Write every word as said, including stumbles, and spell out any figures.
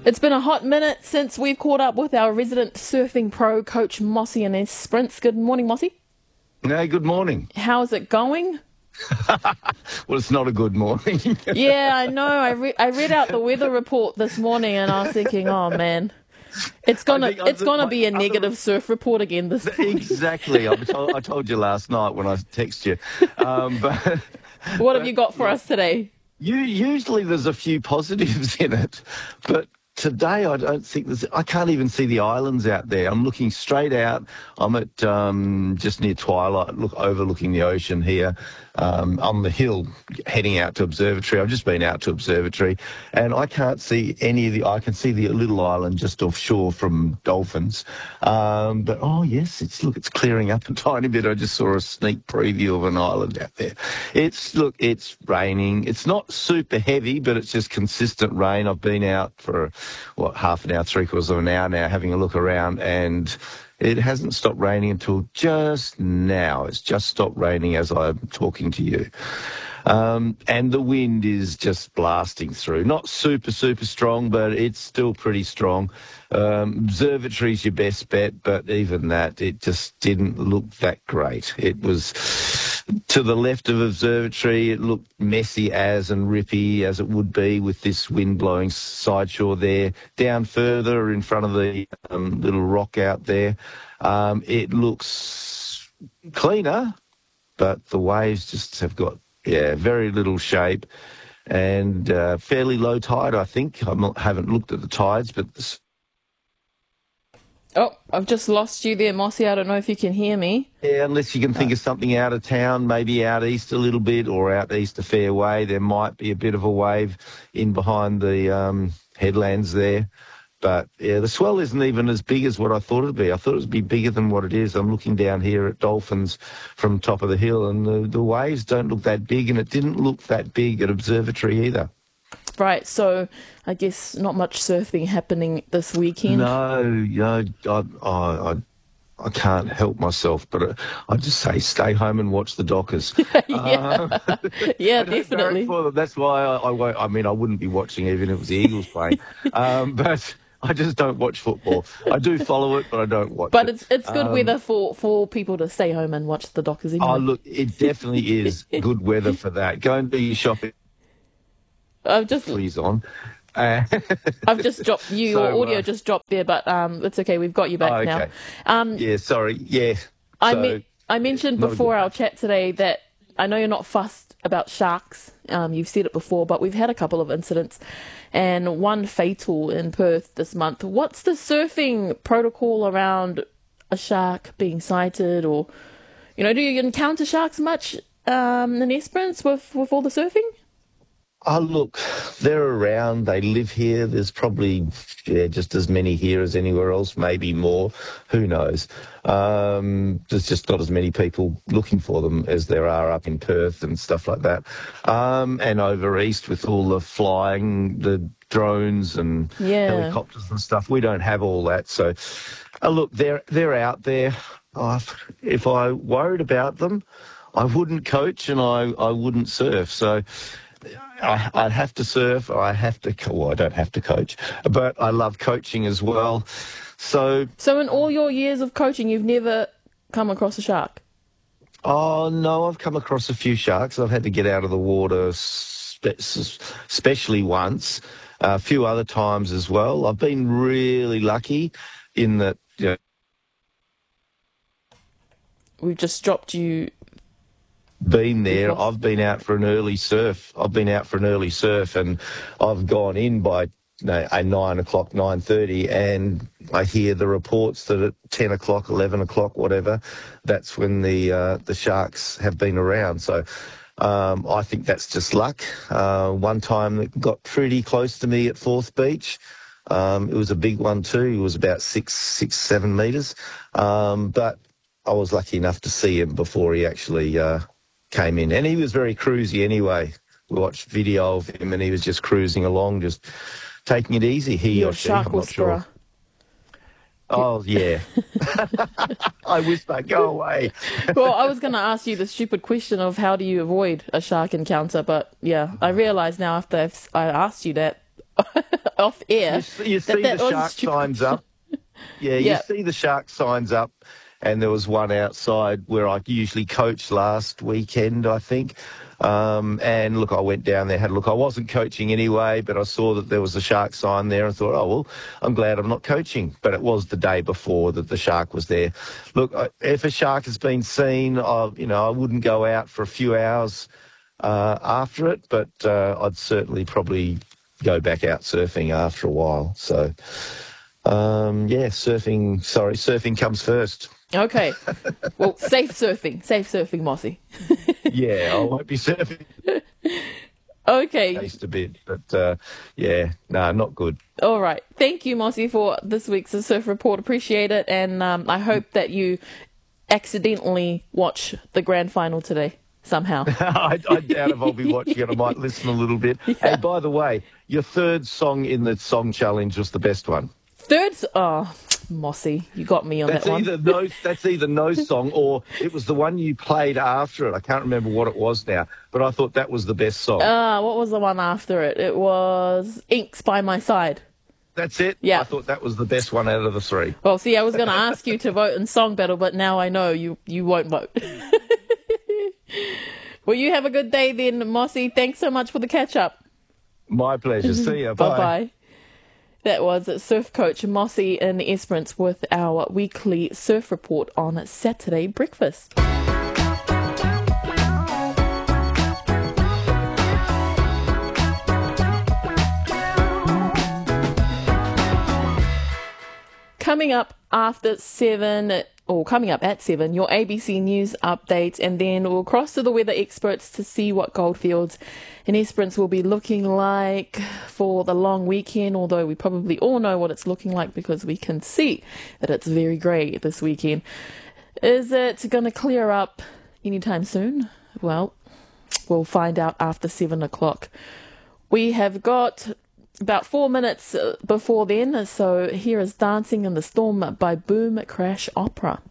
It's been a hot minute since we've caught up with our resident surfing pro, Coach Mossy and his sprints. Good morning, Mossy. No, good morning. How's it going? Well, it's not a good morning. Yeah, I know. I, re- I read out the weather report this morning and I was thinking, oh, man. It's gonna, it's gonna be a negative surf report again this morning. Exactly. I told, I told you last night when I texted you. Um, but what have you got for us today? You, usually there's a few positives in it, but today I don't think there's. I can't even see the islands out there. I'm looking straight out. I'm at um, just near Twilight, look overlooking the ocean here, um, on the hill, heading out to Observatory. I've just been out to Observatory, and I can't see any of the. I can see the little island just offshore from Dolphins, um, but oh yes, it's look, it's clearing up a tiny bit. I just saw a sneak preview of an island out there. It's look, it's raining. It's not super heavy, but it's just consistent rain. I've been out for what, half an hour, three quarters of an hour now, having a look around, and it hasn't stopped raining until just now. It's just stopped raining as I'm talking to you. Um, and the wind is just blasting through. Not super, super strong, but it's still pretty strong. Um, Observatory's your best bet, but even that, it just didn't look that great. It was to the left of Observatory. It looked messy as and rippy as it would be with this wind blowing sideshore there. Down further in front of the um, little rock out there, um, it looks cleaner, but the waves just have got, yeah, very little shape and uh, fairly low tide, I think. I haven't looked at the tides, but... This... Oh, I've just lost you there, Mossy. I don't know if you can hear me. Yeah, unless you can think of something out of town, maybe out east a little bit or out east a fair way. There might be a bit of a wave in behind the um, headlands there. But, yeah, the swell isn't even as big as what I thought it would be. I thought it would be bigger than what it is. I'm looking down here at Dolphins from top of the hill, and the, the waves don't look that big, and it didn't look that big at Observatory either. Right, so I guess not much surfing happening this weekend. No, no, I, I, I, I can't help myself, but I just say stay home and watch the Dockers. yeah, um, yeah, definitely. That's why I, I won't. I mean, I wouldn't be watching even if it was the Eagles playing, um, but I just don't watch football. I do follow it, but I don't watch but it. But it's it's good um, weather for, for people to stay home and watch the Dockers anyway. Oh, look, it definitely is good weather for that. Go and do your shopping. I've just please on. Uh, I've just dropped you. so, Your audio uh, just dropped there, but um, it's okay. We've got you back oh, okay. now. Um, yeah, sorry. Yeah. I so, me- I mentioned before our chat today that I know you're not fussed about sharks. Um, you've said it before, but we've had a couple of incidents, and one fatal in Perth this month. What's the surfing protocol around a shark being sighted, or you know, do you encounter sharks much um, in Esperance with with all the surfing? Oh, look, they're around. They live here. There's probably yeah, just as many here as anywhere else, maybe more. Who knows? Um, there's just not as many people looking for them as there are up in Perth and stuff like that. Um, and over east with all the flying, the drones and yeah. helicopters and stuff, we don't have all that. So, uh, look, they're they're out there. Oh, if I worried about them, I wouldn't coach and I, I wouldn't surf. So... I, I'd have to surf, or I have to, well, I don't have to coach, but I love coaching as well. So, so in all your years of coaching, you've never come across a shark? Oh, no, I've come across a few sharks. I've had to get out of the water, spe- especially once, a few other times as well. I've been really lucky in that, you know, we've just dropped you. Been there. I've been out for an early surf. I've been out for an early surf, and I've gone in by you know, at nine o'clock, nine thirty, and I hear the reports that at ten o'clock, eleven o'clock, whatever, that's when the uh, the sharks have been around. So um, I think that's just luck. Uh, one time it got pretty close to me at Forth Beach. Um, it was a big one too. It was about six, six, seven metres, um, but I was lucky enough to see him before he actually. Uh, came in, and he was very cruisy anyway. We watched video of him and he was just cruising along, just taking it easy. He You're or she, shark I'm not whisperer. sure. Oh, yeah. I whisper, go away. Well, I was going to ask you the stupid question of how do you avoid a shark encounter, but yeah, I realise now after I've, I asked you that, off air. You, see- you that see that the was a shark stupid signs question. up. Yeah, you Yeah. see the shark signs up, and there was one outside where I usually coach last weekend, I think. Um, and look, I went down there, had a look. I wasn't coaching anyway, but I saw that there was a shark sign there and thought, oh, well, I'm glad I'm not coaching. But it was the day before that the shark was there. Look, I- if a shark has been seen, I, you know, I wouldn't go out for a few hours uh, after it, but uh, I'd certainly probably go back out surfing after a while. So, um, yeah, surfing, sorry, surfing comes first. Okay. Well, safe surfing. Safe surfing, Mossy. Yeah, I won't be surfing Okay. taste a bit, but uh, yeah, no, not good. All right. Thank you, Mossy, for this week's Surf Report. Appreciate it. And um, I hope that you accidentally watch the grand final today somehow. I, I doubt if I'll be watching it. I might listen a little bit. Yeah. Hey, by the way, your third song in the song challenge was the best one. Third, s- oh, Mossy, you got me on That's that one. either no, that's either no song or it was the one you played after it. I can't remember what it was now, but I thought that was the best song. Ah, what was the one after it? It was Inks by My Side. That's it. Yeah. I thought that was the best one out of the three. Well, see, I was going to ask you to vote in Song Battle, but now I know you, you won't vote. Well, you have a good day then, Mossy. Thanks so much for the catch-up. My pleasure. See ya. Bye. Bye-bye. That was surf coach Mossy in Esperance with our weekly surf report on Saturday breakfast. Coming up after seven, or coming up at seven, your A B C News update, and then we'll cross to the weather experts to see what Goldfields and Esperance will be looking like for the long weekend, although we probably all know what it's looking like because we can see that it's very grey this weekend. Is it going to clear up anytime soon? Well, we'll find out after seven o'clock. We have got about four minutes before then, so here is Dancing in the Storm by Boom Crash Opera.